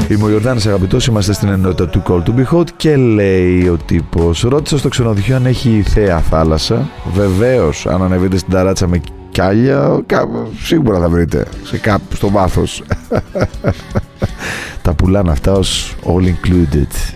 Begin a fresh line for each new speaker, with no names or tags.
Είμαι ο Ιορδάνης αγαπητός, είμαστε στην ενότητα του Call to Be Hot και λέει ο τύπος: ρώτησα στο ξενοδοχείο αν έχει θέα θάλασσα. Βεβαίως, αν ανεβείτε στην ταράτσα με κιάλια, σίγουρα θα βρείτε στο βάθος. Τα πουλάνε αυτά ως all included.